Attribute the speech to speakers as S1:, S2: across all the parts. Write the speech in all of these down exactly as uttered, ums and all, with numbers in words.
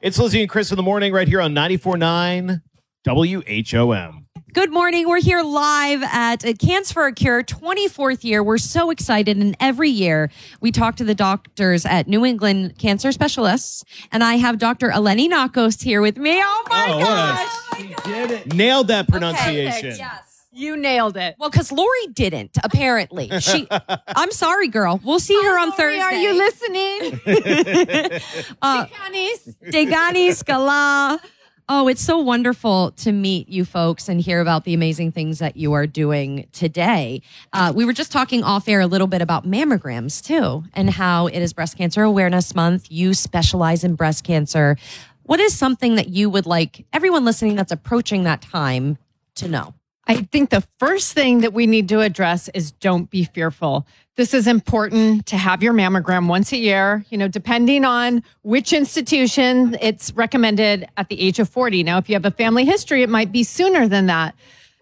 S1: It's Lizzie and Chris in the morning right here on ninety-four point nine W H O M.
S2: Good morning. We're here live at Cancer for a Cure, twenty-fourth year. We're so excited. And every year we talk to the doctors at New England Cancer Specialists. And I have Doctor Eleni Nakos here with me. Oh, my
S1: Oh,
S2: gosh.
S1: what? She did it. Nailed that pronunciation.
S2: Okay, yes.
S3: You nailed it.
S2: Well, because Lori didn't, apparently. She. I'm sorry, girl. We'll see her on
S3: Lori,
S2: Thursday.
S3: Are you listening?
S2: uh,
S3: Deganis.
S2: Deganis Gala. Oh, it's so wonderful to meet you folks and hear about the amazing things that you are doing today. Uh, we were just talking off air a little bit about mammograms too, and how it is Breast Cancer Awareness Month. You specialize in breast cancer. What is something that you would like everyone listening that's approaching that time to know?
S3: I think the first thing that we need to address is don't be fearful. This is important to have your mammogram once a year. You know, depending on which institution, it's recommended at the age of forty. Now, if you have a family history, it might be sooner than that.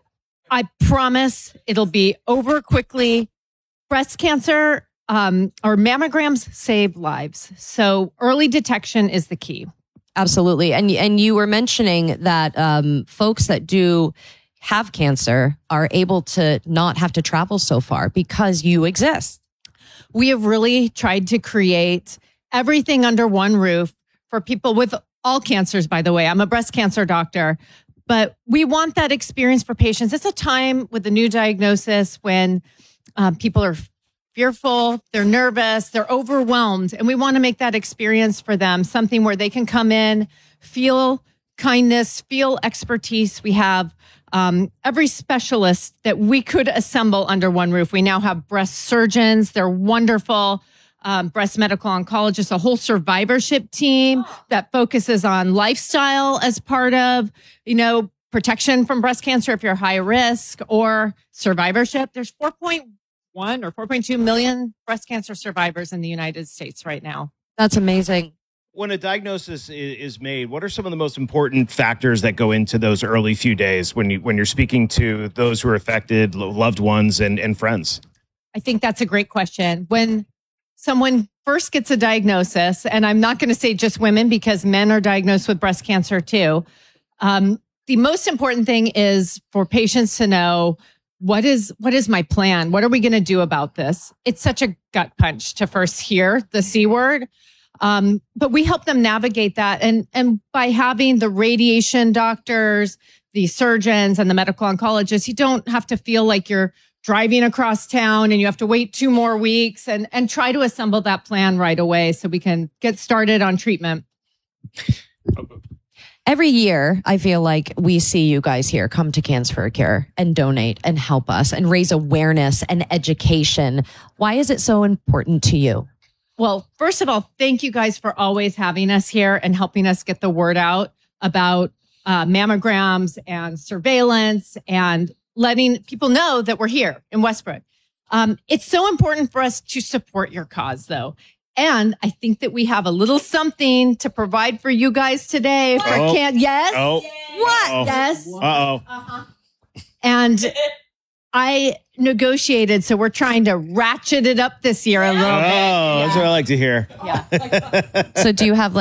S3: I promise it'll be over quickly. Breast cancer um, or mammograms save lives. So early detection is the key.
S2: Absolutely. And, and you were mentioning that um, folks that do have cancer are able to not have to travel so far because you exist.
S3: We have really tried to create everything under one roof for people with all cancers, by the way. I'm a breast cancer doctor, but we want that experience for patients. It's a time with a new diagnosis when um, people are fearful, they're nervous, they're overwhelmed, and we want to make that experience for them something where they can come in, feel kindness, feel expertise. We have Um, every specialist that we could assemble under one roof. We now have breast surgeons. They're wonderful. Um, breast medical oncologists, a whole survivorship team that focuses on lifestyle as part of, you know, protection from breast cancer if you're high risk, or survivorship. There's four point one or four point two million breast cancer survivors in the United States right now.
S2: That's amazing.
S1: When a diagnosis is made, what are some of the most important factors that go into those early few days when you when you're speaking to those who are affected, loved ones and, and friends?
S3: I think that's a great question. When someone first gets a diagnosis, and I'm not going to say just women because men are diagnosed with breast cancer too. Um, the most important thing is for patients to know, what is what is my plan? What are we going to do about this? It's such a gut punch to first hear the C word. Um, but we help them navigate that. And, and by having the radiation doctors, the surgeons, and the medical oncologists, you don't have to feel like you're driving across town and you have to wait two more weeks, and, and try to assemble that plan right away so we can get started on treatment.
S2: Every year, I feel like we see you guys here come to Cancer for a Cure and donate and help us and raise awareness and education. Why is it so important to you?
S3: Well, first of all, thank you guys for always having us here and helping us get the word out about uh, mammograms and surveillance and letting people know that we're here in Westbrook. Um, it's so important for us to support your cause, though. And I think that we have a little something to provide for you guys today. For
S1: Oh.
S3: can yes?
S1: Oh.
S3: What?
S1: Uh-oh.
S3: Yes.
S1: Uh-oh.
S3: Uh-huh. And I negotiated, so we're trying to ratchet it up this year a little
S1: Oh,
S3: bit.
S1: that's what I like to hear.
S3: Yeah.
S2: So do you have